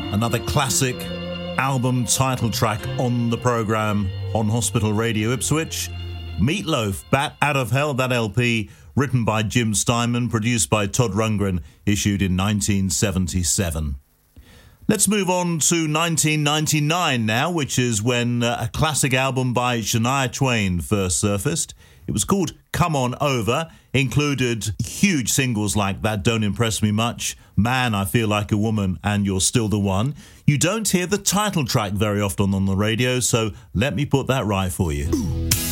Another classic album title track on the programme on Hospital Radio Ipswich. Meatloaf, Bat Out of Hell, that LP written by Jim Steinman, produced by Todd Rundgren, issued in 1977. Let's move on to 1999 now, which is when a classic album by Shania Twain first surfaced. It was called Come On Over, included huge singles like That Don't Impress Me Much, Man, I Feel Like a Woman, and You're Still the One. You don't hear the title track very often on the radio, so let me put that right for you.